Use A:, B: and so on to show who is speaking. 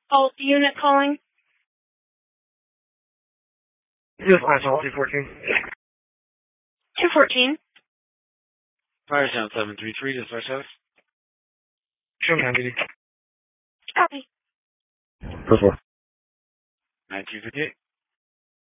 A: Alt unit calling.
B: Yes, I saw 214.
A: 214.
C: Fire Sound 733, dispatch service.
B: Sherman County.
A: Copy.
B: First floor.
C: 9258.